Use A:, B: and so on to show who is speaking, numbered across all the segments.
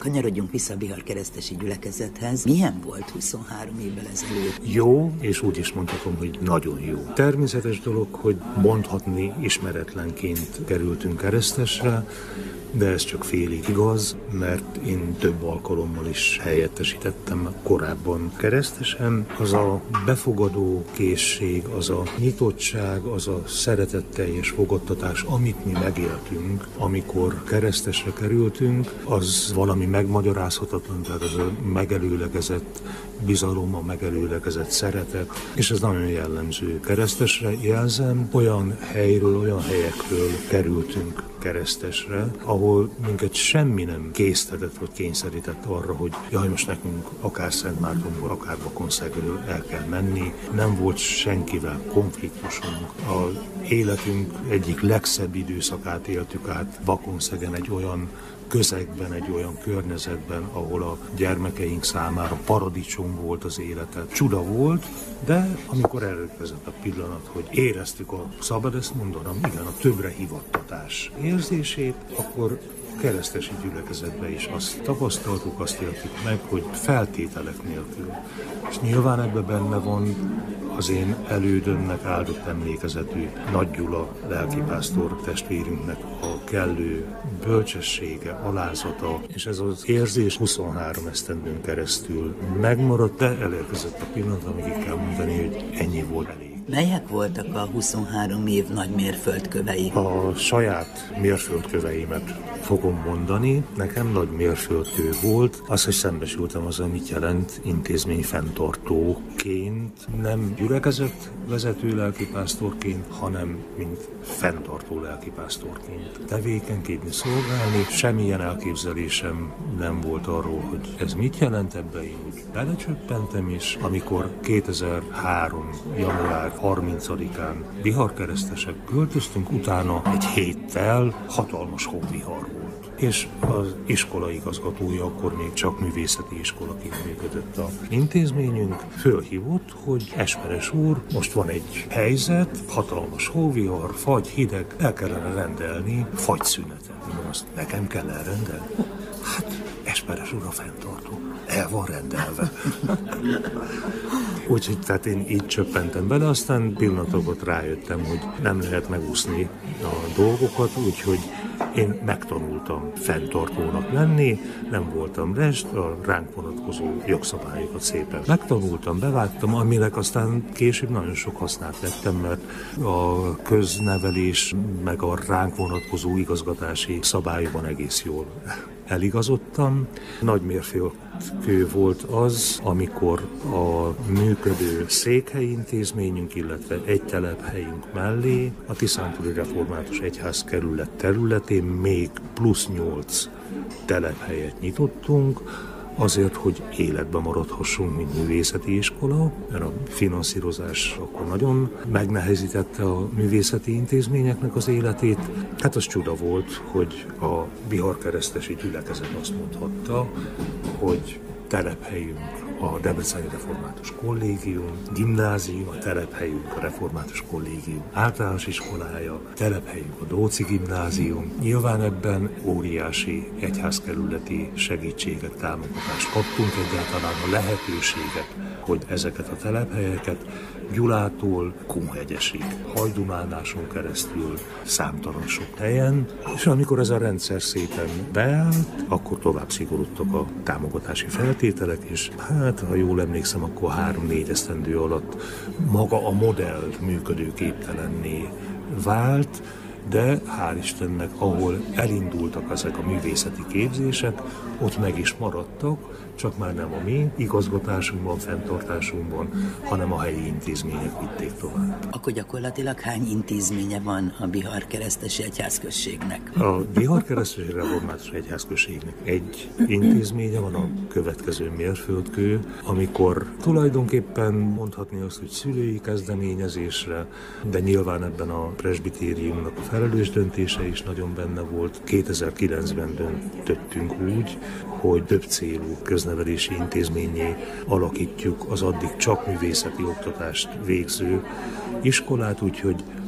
A: Kanyarodjunk vissza a Bihar Keresztesi Gyülekezethez. Milyen volt 23 évvel ezelőtt?
B: Jó, és úgy is mondhatom, hogy nagyon jó. Természetes dolog, hogy mondhatni ismeretlenként kerültünk Keresztesre, de ez csak félig igaz, mert én több alkalommal is helyettesítettem korábban Keresztesen. Az a befogadó készség, az a nyitottság, az a szeretetteljes fogadtatás, amit mi megéltünk, amikor Keresztesre kerültünk, az valami megmagyarázhatatlan, tehát az a megelőlegezett bizalom, a megelőlegezett szeretet, és ez nagyon jellemző Keresztesre. Jelzem, olyan helyről, olyan helyekről kerültünk Keresztesre, ahol minket semmi nem késztetett vagy kényszerített arra, hogy jaj, most nekünk akár Szentmártonból, akár Bakonszegről el kell menni. Nem volt senkivel konfliktusunk. Az életünk egyik legszebb időszakát éltük át Bakonszegen, egy olyan közegben, egy olyan környezetben, ahol a gyermekeink számára paradicsom volt az életet. Csuda volt, de amikor elérkezett a pillanat, hogy éreztük szabad ezt mondanom, igen, a többre hivattatás érzését, akkor keresztesi gyülekezetben is azt tapasztaltuk, azt éltük meg, hogy feltételek nélkül. És nyilván ebben benne van az én elődömnek áldott emlékezetű Nagy Gyula lelkipásztor testvérünknek a kellő bölcsessége, alázata, és ez az érzés 23 esztendőn keresztül megmaradt, de elérkezett a pillanat, amíg kell mondani, hogy ennyi volt elég.
A: Melyek voltak a 23 év nagy mérföldkövei?
B: A saját mérföldköveimet fogom mondani. Nekem nagy mérföldkő volt az, hogy szembesültem azzal, mit jelent intézmény fenntartóként, nem gyülekezet vezető lelkipásztorként, hanem mint fenntartó lelkipásztorként tevékenykedni, szolgálni. Semmilyen elképzelésem nem volt arról, hogy ez mit jelent, ebbe én úgy belecsöppentem is. Amikor 2003. január 30-án Bihar-keresztesek költöztünk, utána egy héttel hatalmas hóvihar volt. És az iskola igazgatója, akkor még csak művészeti iskolaként működött az intézményünk, fölhívott, hogy Esperes úr, most van egy helyzet, hatalmas hóvihar, fagy, hideg, el kellene rendelni fagyszünetet. Mondom, azt nekem kell elrendelni? Hát Esperes úr a fenntartó. El van rendelve. Úgyhogy tehát én így csöppentem bele, aztán pillanatokban rájöttem, hogy nem lehet megúszni a dolgokat, úgyhogy én megtanultam fenntartónak lenni, nem voltam rest, a ránk vonatkozó jogszabályokat szépen megtanultam, bevágtam, aminek aztán később nagyon sok hasznát vettem, mert a köznevelés meg a ránk vonatkozó igazgatási szabályokban egész jól eligazodtam. Nagy mérföldkő volt az, amikor a működő székhelyi intézményünk, illetve egy telephelyünk mellé a Tiszántúli Református Egyház kerület területén még plusz 8 telephelyet nyitottunk, azért, hogy életbe maradhassunk, mint művészeti iskola, mert a finanszírozás akkor nagyon megnehezítette a művészeti intézményeknek az életét. Hát az csuda volt, hogy a Bihar-keresztesi gyülekezet azt mondhatta, hogy telephelyünk a Debreceni Református Kollégium, gimnázium, a telephelyünk a Református Kollégium általános iskolája, a telephelyünk a Dóczy Gimnázium. Nyilván ebben óriási egyházkerületi segítséget, támogatást kaptunk, egyáltalán a lehetőséget, hogy ezeket a telephelyeket Gyulától Kunhegyesig, Hajdúmánáson keresztül számtalan sok helyen, és amikor ez a rendszer szépen beállt, akkor tovább szigorodtak a támogatási feltételek, és hát, ha jól emlékszem, akkor 3-4 esztendő alatt maga a modell működőképtelenné vált, de hál' Istennek, ahol elindultak ezek a művészeti képzések, ott meg is maradtak, csak már nem a mi igazgatásunkban, fenntartásunkban, hanem a helyi intézmények vitték tovább.
A: Akkor gyakorlatilag hány intézménye van a Bihar-keresztesi egyházközségnek?
B: A Bihar-keresztesi Református Egyházközségnek egy intézménye van, a következő mérföldkő, amikor tulajdonképpen mondhatni azt, hogy szülői kezdeményezésre, de nyilván ebben a presbitériumnak a felelős döntése is nagyon benne volt. 2009-ben döntöttünk úgy, hogy több célú köznevelési intézménnyé alakítjuk az addig csak művészeti oktatást végző iskolát, úgyhogy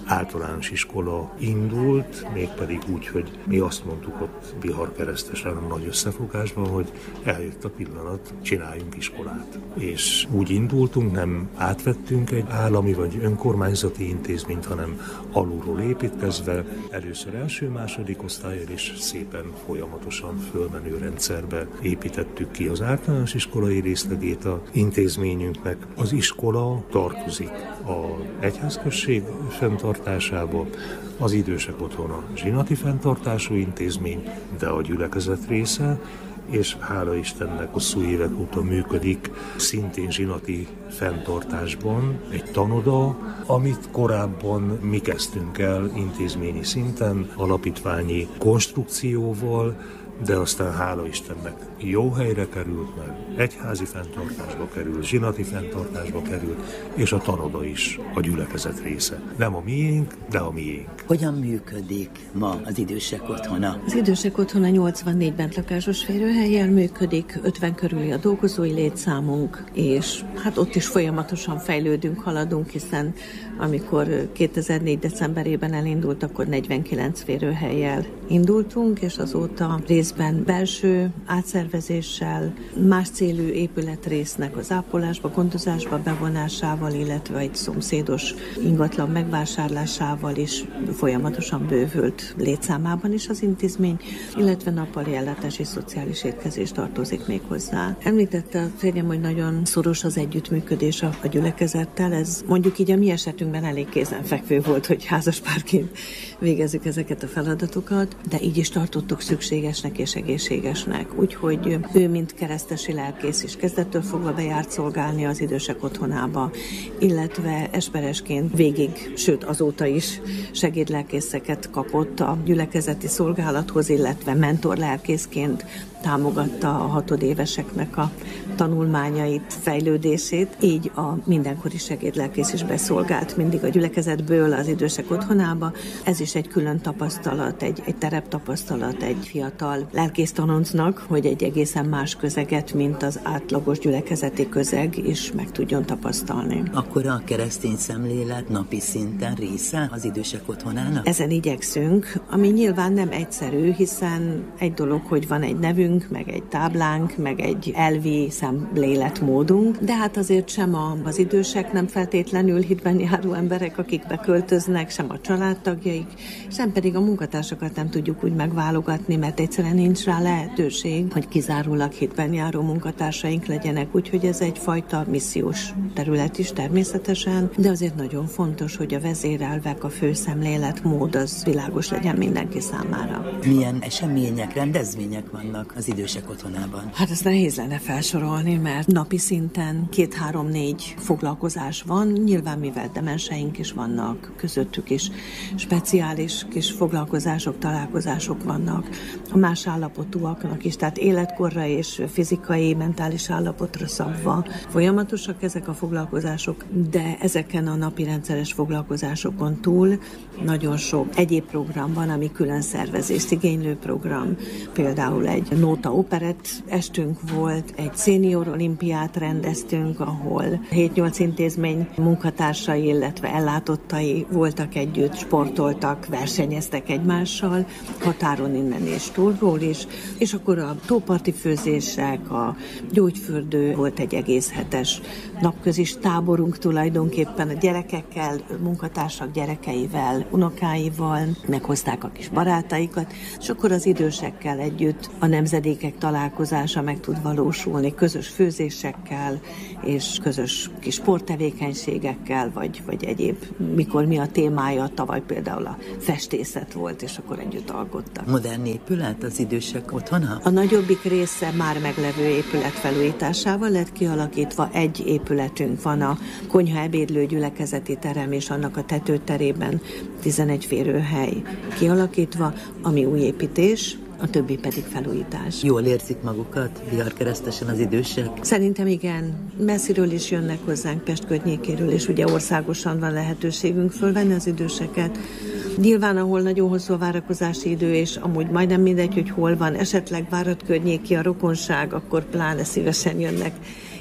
B: általános iskola indult, mégpedig úgy, hogy mi azt mondtuk ott Bihar-Keresztesen a nagy összefogásban, hogy eljött a pillanat, csináljunk iskolát. És úgy indultunk, nem átvettünk egy állami vagy önkormányzati intézményt, hanem alulról építkezve, először első-második osztállyal is szépen folyamatosan fölmenő rendszerbe építettük ki az általános iskolai részlegét az intézményünknek. Az iskola tartozik az egyházközség fenntartásába, az idősek otthona zsinati fenntartású intézmény, de a gyülekezet része, és hála Istennek hosszú évek óta működik szintén zsinati fenntartásban egy tanoda, amit korábban mi kezdtünk el intézményi szinten, alapítványi konstrukcióval, de aztán hála Istennek jó helyre került, mert egyházi fenntartásba került, zsinati fenntartásba került, és a tanoda is a gyülekezet része. Nem a miénk, de a miénk.
A: Hogyan működik ma az idősek otthona?
C: Az idősek otthona 84 bentlakásos férőhellyel működik, 50 körüli a dolgozói létszámunk, és hát ott is folyamatosan fejlődünk, haladunk, hiszen amikor 2004. decemberében elindult, akkor 49 férőhellyel indultunk, és azóta részben belső átszervezéssel, más célú épületrésznek az ápolásba, gondozásba bevonásával, illetve egy szomszédos ingatlan megvásárlásával is folyamatosan bővült létszámában is az intézmény, illetve nappali ellátás és szociális étkezés tartozik még hozzá. Említette a férjem, hogy nagyon szoros az együttműködés a gyülekezettel, ez mondjuk így a mi esetünkben elég kézenfekvő volt, hogy házaspárként végezzük ezeket a feladatokat, de így is tartottuk szükségesnek és egészségesnek. Úgyhogy ő, mint keresztesi lelkész is kezdettől fogva bejárt szolgálni az idősek otthonába, illetve esperesként végig, sőt azóta is segédlelkészeket kapott a gyülekezeti szolgálathoz, illetve mentorlelkészként támogatta a hatodéveseknek a tanulmányait, fejlődését. Így a mindenkori segédlelkész is beszolgált mindig a gyülekezetből az idősek otthonába. Ez is egy külön tapasztalat, egy tereptapasztalat egy fiatal lelkésztanoncnak, hogy egy egészen más közeget, mint az átlagos gyülekezeti közeg is meg tudjon tapasztalni.
A: Akkor a keresztény szemlélet napi szinten része az idősek otthonának?
C: Ezen igyekszünk, ami nyilván nem egyszerű, hiszen egy dolog, hogy van egy nevünk, meg egy táblánk, meg egy elvi szemléletmódunk, de hát azért sem az idősek nem feltétlenül hitben járó emberek, akik beköltöznek, sem a családtagjaik, sem pedig a munkatársakat nem tudjuk úgy megválogatni, mert egyszerűen nincs rá lehetőség, hogy kizárólag hitben járó munkatársaink legyenek, úgyhogy ez egyfajta missziós terület is természetesen, de azért nagyon fontos, hogy a vezérelvek, a fő szemléletmód az világos legyen mindenki számára.
A: Milyen események, rendezvények vannak az idősek otthonában?
C: Hát ezt nehéz lenne felsorolni, mert napi szinten 2-3-4 foglalkozás van, nyilván mivel demenseink is vannak, közöttük is speciális kis foglalkozások, találkozások vannak, a más állapotúaknak is, tehát életkorra és fizikai, mentális állapotra szabva folyamatosak ezek a foglalkozások, de ezeken a napi rendszeres foglalkozásokon túl nagyon sok egyéb program van, ami külön szervezést igénylő program, például egy nóta operett estünk volt, egy szénior olimpiát rendeztünk, ahol 7-8 intézmény munkatársai, illetve ellátottai voltak együtt, sportoltak, versenyeztek egymással, határon innen és túlról is, és akkor a tóparti főzések, a gyógyfürdő, volt egy egész hetes napközis táborunk tulajdonképpen a gyerekekkel, munkatársak gyerekeivel, unokáival, meghozták a kis barátaikat, és akkor az idősekkel együtt a nemzedékek találkozása meg tud valósulni, közös főzésekkel, és közös kis sporttevékenységekkel, vagy egyéb, mikor mi a témája, tavaly például a festészet volt, és akkor együtt alkottak.
A: Modern épület az idősek otthona?
C: A nagyobbik része már meglevő épület felújításával lett kialakítva, egy épületünk van, a konyha ebédlő gyülekezeti terem, és annak a tetőterében 11 férőhely kialakítva, ami új építés, a többi pedig felújítás.
A: Jól érzik magukat Bihar-Keresztesen az idősek?
C: Szerintem igen. Messziről is jönnek hozzánk, Pest környékéről, és ugye országosan van lehetőségünk fölvenni az időseket. Nyilván, ahol nagyon hosszú a várakozási idő, és amúgy majdnem mindegy, hogy hol van, esetleg Várad környéki a rokonság, akkor pláne szívesen jönnek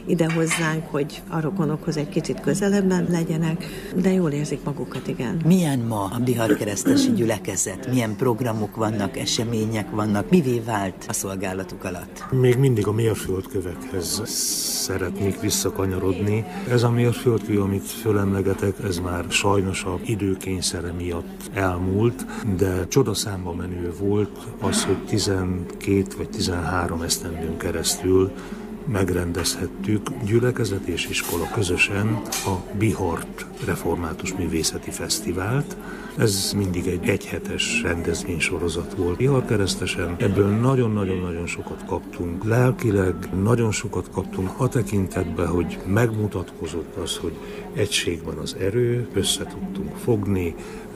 C: ide hozzánk, hogy a rokonokhoz egy kicsit közelebben legyenek, de jól érzik magukat, igen.
A: Milyen ma a Bihar-keresztesi gyülekezet? Milyen programok vannak, események vannak? Mivé vált a szolgálatuk alatt?
B: Még mindig a mérföldkövekhez szeretnék visszakanyarodni. Ez a mérföldkő, amit fölemlegetek, ez már sajnos a időkényszere miatt elmúlt, de csodaszámba menő volt az, hogy 12 vagy 13 esztendőn keresztül megrendezhettük gyülekezet és iskola közösen a Bihart Református Művészeti Fesztivált. Ez mindig egy egyhetes rendezvénysorozat volt Bihar-keresztesen. Ebből nagyon-nagyon-nagyon sokat kaptunk. Lelkileg nagyon sokat kaptunk a tekintetben, hogy megmutatkozott az, hogy egységben az erő, össze tudtunk fogni,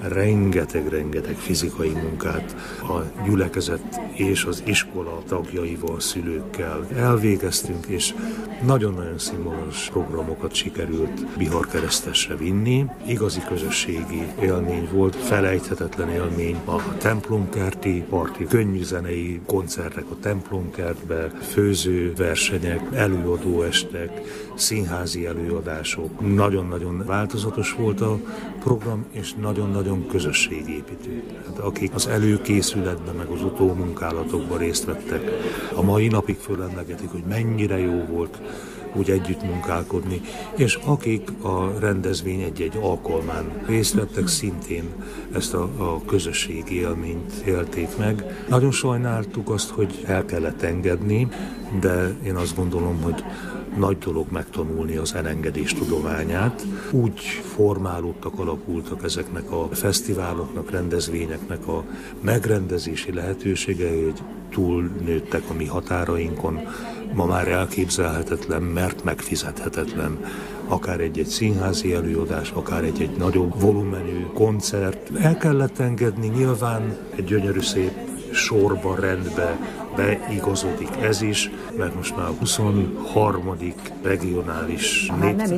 B: rengeteg fizikai munkát a gyülekezet és az iskola tagjaival, szülőkkel elvégeztünk, és nagyon-nagyon színvonalas programokat sikerült Bihar-keresztesre vinni. Igazi közösségi élmény volt, felejthetetlen élmény a templomkerti parti, könnyűzenei koncertek a templomkertbe, főzőversenyek, előadóestek, színházi előadások. Nagyon-nagyon változatos volt a program, és nagyon-nagyon közösségépítő. Hát akik az előkészületben, meg az utómunkálatokban részt vettek, a mai napig fölemlegetik, hogy mennyire jó volt úgy együtt munkálkodni, és akik a rendezvény egy-egy alkalmán részt vettek, szintén ezt a közösségi élményt élték meg. Nagyon sajnáltuk azt, hogy el kellett engedni, de én azt gondolom, hogy nagy dolog megtanulni az elengedés tudományát. Úgy formálódtak, alakultak ezeknek a fesztiváloknak, rendezvényeknek a megrendezési lehetőségei, hogy túlnőttek a mi határainkon. Ma már elképzelhetetlen, mert megfizethetetlen. Akár egy színházi előadás, akár egy nagyobb volumenű koncert. El kellett engedni, nyilván egy gyönyörű szép sorba, rendbe beigazodik ez is, mert most már a 23. regionális,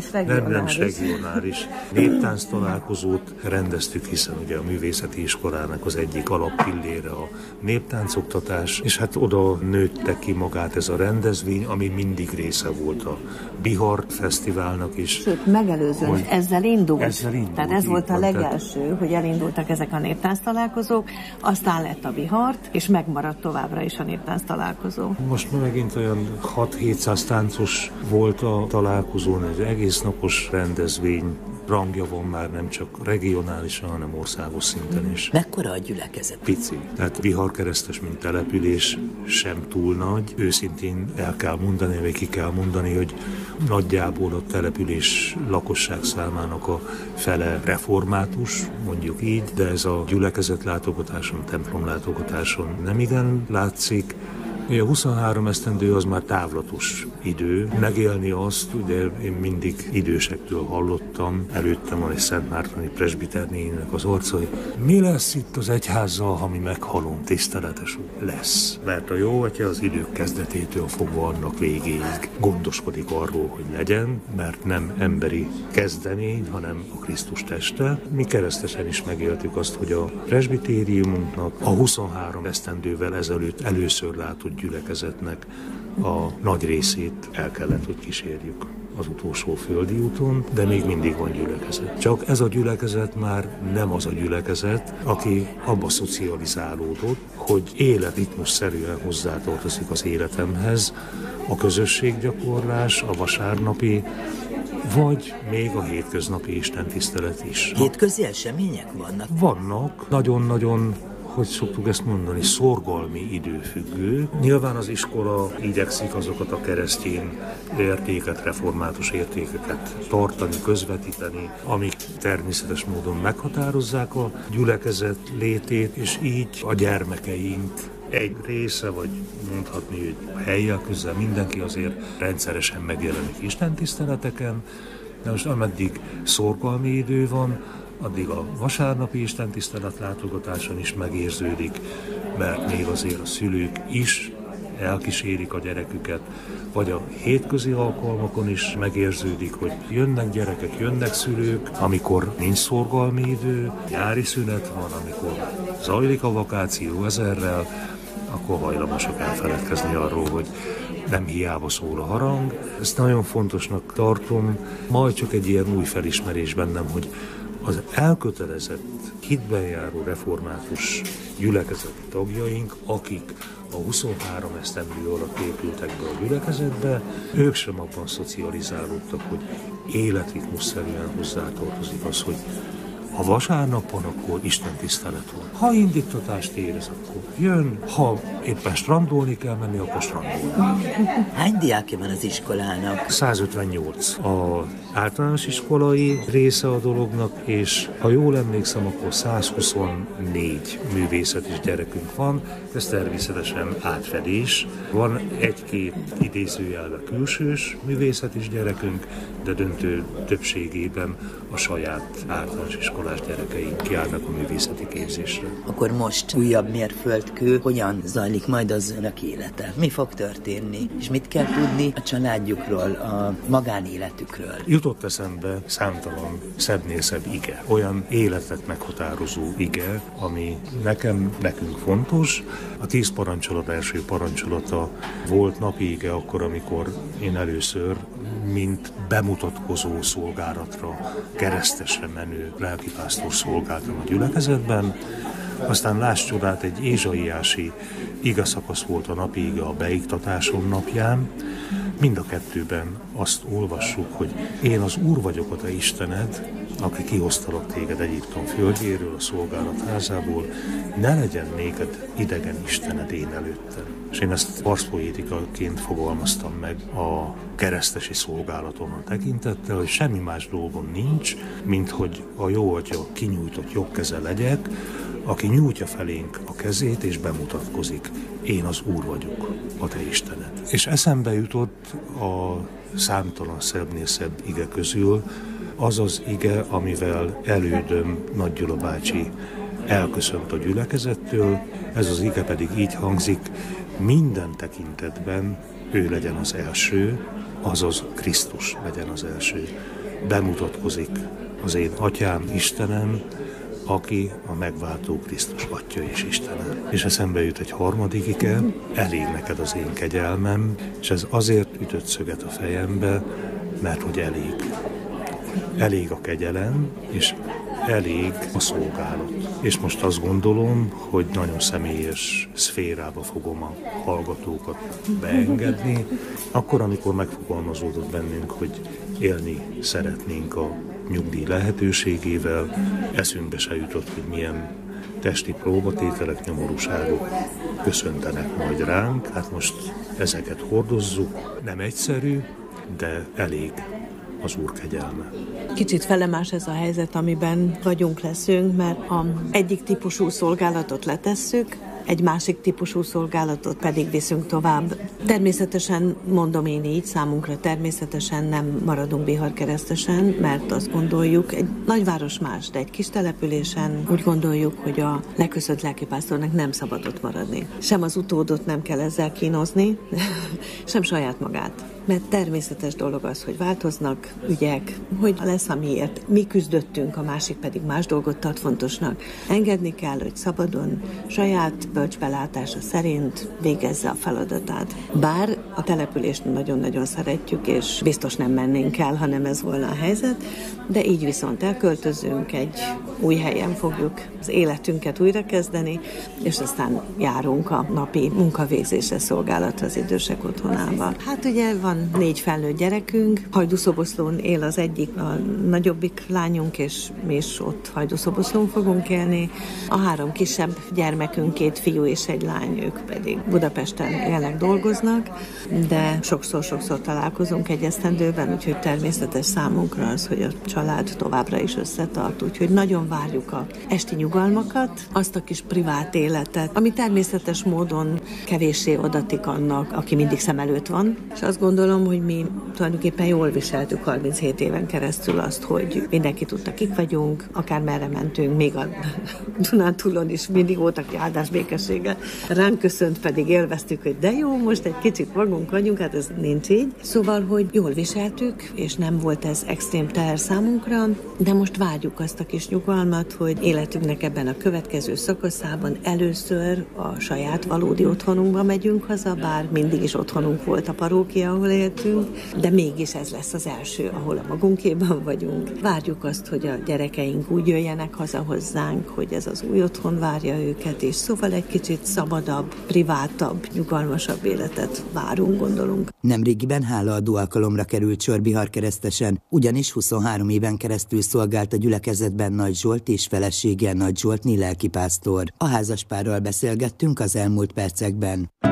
B: regionális néptánc találkozót rendeztük, hiszen ugye a művészeti iskolának az egyik alappillére a néptáncoktatás, és hát oda nőtte ki magát ez a rendezvény, ami mindig része volt a Bihar Fesztiválnak is.
C: Sőt, megelőzően ezzel indult. Tehát ez volt a legelső, hogy elindultak ezek a néptánc találkozók, aztán lett a Bihart, és megmaradt továbbra is a néptánc találkozó.
B: Most megint olyan 6-700 táncos volt a találkozón, egy egész napos rendezvény, rangja van már nem csak regionálisan, hanem országos szinten is.
A: Mekkora a gyülekezet?
B: Pici. Tehát Bihar-keresztes, mint település sem túl nagy. Őszintén el kell mondani, vagy ki kell mondani, hogy nagyjából a település lakosság számának a fele református, mondjuk így, de ez a gyülekezet látogatáson, templom látogatáson nem igen látszik. A 23 esztendő az már távlatos idő. Megélni azt, ugye én mindig idősektől hallottam, előttem van egy Szent Mártoni presbiternének az arca, hogy mi lesz itt az egyházzal, ha mi meghalunk, tiszteletes úr? Lesz. Mert a jó atya az idők kezdetétől fogva annak végéig gondoskodik arról, hogy legyen, mert nem emberi kezdemény, hanem a Krisztus teste. Mi keresztesen is megéltük azt, hogy a presbitériumunknak a 23 esztendővel ezelőtt először látott gyülekezetnek a nagy részét el kellett, hogy kísérjük az utolsó földi úton, de még mindig van gyülekezet. Csak ez a gyülekezet már nem az a gyülekezet, aki abba szocializálódott, hogy életritmusszerűen hozzátartozik az életemhez, a közösséggyakorlás, a vasárnapi, vagy még a hétköznapi istentisztelet is.
A: Hétközi események vannak?
B: Vannak, nagyon-nagyon, hogy szoktuk ezt mondani, szorgalmi időfüggő. Nyilván az iskola igyekszik azokat a keresztény értéket, református értékeket tartani, közvetíteni, amik természetes módon meghatározzák a gyülekezet létét, és így a gyermekeink egy része, vagy mondhatni, hogy helyjel közel mindenki azért rendszeresen megjelenik istentiszteleteken, de most ameddig szorgalmi idő van, addig a vasárnapi istentisztelet látogatáson is megérződik, mert még azért a szülők is elkísérik a gyereküket, vagy a hétközi alkalmakon is megérződik, hogy jönnek gyerekek, jönnek szülők, amikor nincs szorgalmi idő, nyári szünet van, amikor zajlik a vakáció ezerrel, akkor hajlamosak elfeledkezni arról, hogy nem hiába szól a harang. Ezt nagyon fontosnak tartom, majd csak egy ilyen új felismerés bennem, hogy az elkötelezett, hitben járó református gyülekezeti tagjaink, akik a 23 esztendő alatt épültek be a gyülekezetbe, ők sem abban szocializálódtak, hogy életritmusszerűen hozzátartozik az, hogy ha vasárnap van, akkor Isten tisztelet van. Ha indítatást érez, akkor jön, ha éppen strandolni kell menni, akkor strandolni.
A: Hány diákja van az iskolának?
B: 158 az általános iskolai része a dolognak, és ha jól emlékszem, akkor 124 művészetis gyerekünk van. Ez természetesen átfedés. Van egy-két idézőjelben külsős művészetis gyerekünk, de döntő többségében a saját általános iskolás gyerekeink járnak a művészeti képzésre.
A: Akkor most újabb mérföldkő, hogyan zajlik majd az önök élete? Mi fog történni? És mit kell tudni a családjukról, a magánéletükről?
B: Jutott eszembe számtalan szebbnél szebb ige. Olyan életet meghatározó ige, ami nekünk fontos. A 10 parancsolat első parancsolata volt napi ige akkor, amikor én először, mint bemutatkozó szolgálatra, keresztesre menő lelkipásztor szolgáltam a gyülekezetben. Aztán láss csodát, egy ézsaiási igeszakasz volt a napi ige a beiktatásom napján. Mind a kettőben azt olvassuk, hogy én az Úr vagyok a te Istened, aki kihoztalak téged Egyiptom földjéről, a szolgálat házából, ne legyen néked idegen Istened én előttem. És én ezt harcpoétikaként fogalmaztam meg a keresztesi szolgálatomon tekintettel, hogy semmi más dolgom nincs, mint hogy a jó atya kinyújtott jobb keze legyek, aki nyújtja felénk a kezét és bemutatkozik. Én az Úr vagyok, a te Istened. És eszembe jutott a számtalan szebbnél szebb ige közül az az ige, amivel elődöm Nagy Gyula bácsi elköszönt a gyülekezettől. Ez az ige pedig így hangzik: minden tekintetben ő legyen az első, azaz Krisztus legyen az első. Bemutatkozik az én atyám, Istenem, aki a megváltó Krisztus atya és Istenem. És eszembe jut egy harmadik ige: elég neked az én kegyelmem, és ez azért ütött szöget a fejembe, mert hogy elég. Elég a kegyelem, és elég a szolgálat. És most azt gondolom, hogy nagyon személyes szférába fogom a hallgatókat beengedni, akkor, amikor megfogalmazódott bennünk, hogy élni szeretnénk a nyugdíj lehetőségével, eszünkbe se jutott, hogy milyen testi próbatételek, nyomorúságok köszöntenek majd ránk. Hát most ezeket hordozzuk, nem egyszerű, de elég az Úr kegyelme.
C: Kicsit felemás ez a helyzet, amiben vagyunk, leszünk, mert az egyik típusú szolgálatot letesszük, egy másik típusú szolgálatot pedig viszünk tovább. Természetesen, mondom én így, számunkra természetesen nem maradunk Bihar-Keresztesen, mert azt gondoljuk, egy nagyváros más, de egy kis településen úgy gondoljuk, hogy a leköszönt lelkipásztornak nem szabad ott maradni. Sem az utódot nem kell ezzel kínozni, sem saját magát. Mert természetes dolog az, hogy változnak ügyek, hogy lesz, amiért mi küzdöttünk, a másik pedig más dolgot tart fontosnak. Engedni kell, hogy szabadon, saját bölcsbelátása szerint végezze a feladatát. Bár a települést nagyon-nagyon szeretjük, és biztos nem mennénk el, hanem ez volna a helyzet, de így viszont elköltözünk, egy új helyen fogjuk az életünket újrakezdeni, és aztán járunk a napi munkavégzésre szolgálatra az idősek otthonába. Hát ugye van 4 felnőtt gyerekünk, Hajdúszoboszlón él az egyik, a nagyobbik lányunk, és mi is ott Hajdúszoboszlón fogunk élni. A 3 kisebb gyermekünk, 2 fiú és egy lány, ők pedig Budapesten jelenleg dolgoznak, de sokszor találkozunk egy esztendőben, úgyhogy természetes számunkra az, hogy a család továbbra is összetart, úgyhogy nagyon várjuk a esti nyugalmakat, azt a kis privát életet, ami természetes módon kevéssé adatik annak, aki mindig szem előtt van, és azt gondolom, nyugalom, hogy mi tulajdonképpen jól viseltük 37 éven keresztül azt, hogy mindenki tudta, kik vagyunk, akár merre mentünk, még a Dunántúlon is mindig voltak áldás békességgel. Ránk köszönt, pedig élveztük, hogy de jó, most egy kicsit magunk vagyunk, hát ez nincs így. Szóval, hogy jól viseltük, és nem volt ez extrém teher számunkra, de most várjuk azt a kis nyugalmat, hogy életünknek ebben a következő szakaszában először a saját valódi otthonunkba megyünk haza, bár mindig is otthonunk volt a parókia, ahol éltünk, de mégis ez lesz az első, ahol a magunkéban vagyunk. Várjuk azt, hogy a gyerekeink úgy jöjjenek haza hozzánk, hogy ez az új otthon várja őket, és szóval egy kicsit szabadabb, privátabb, nyugalmasabb életet várunk, gondolunk.
A: Nemrégiben hálaadó alkalomra került sor Biharkeresztesen, ugyanis 23 éven keresztül szolgált a gyülekezetben Nagy Zsolt és felesége Nagy Zsoltné lelkipásztor. A házaspárral beszélgettünk az elmúlt percekben.